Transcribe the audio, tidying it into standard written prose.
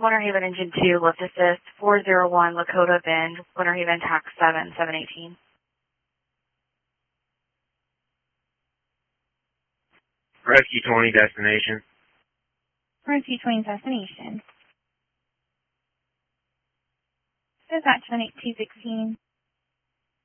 Winter Haven Engine 2, lift assist, 401 Lakota Bend, Winter Haven TAC 7, 718. Rescue 20 destination. Rescue 20 destination. Dispatch 18216.